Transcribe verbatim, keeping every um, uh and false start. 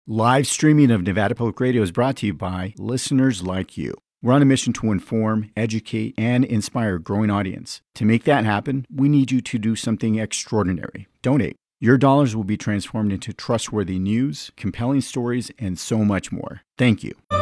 Live streaming of Nevada Public Radio is brought to you by listeners like you. We're on a mission to inform, educate, and inspire a growing audience. To make that happen, we need you to do something extraordinary. Donate. Your dollars will be transformed into trustworthy news, compelling stories, and so much more. Thank you.